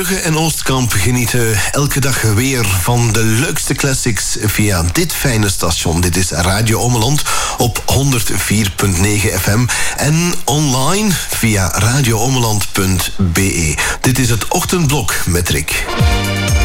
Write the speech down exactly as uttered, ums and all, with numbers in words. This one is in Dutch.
Brugge en Oostkamp genieten elke dag weer van de leukste classics via dit fijne station. Dit is Radio Ommeland op honderd vier komma negen F M en online via radio ommeland punt b e. Dit is het Ochtendblok met Rick.